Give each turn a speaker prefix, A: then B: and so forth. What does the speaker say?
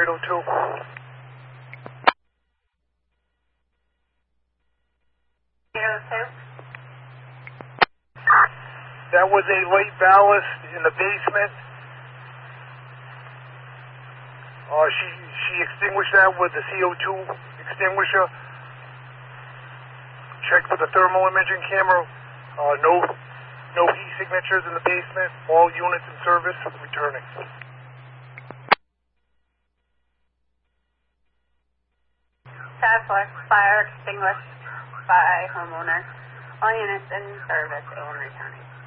A: 802. That was a light ballast in the basement. She extinguished that with the CO2 extinguisher. Checked with the thermal imaging camera. No heat signatures in the basement. All units in service. Returning.
B: Fire extinguished by homeowner. All units in service and returning.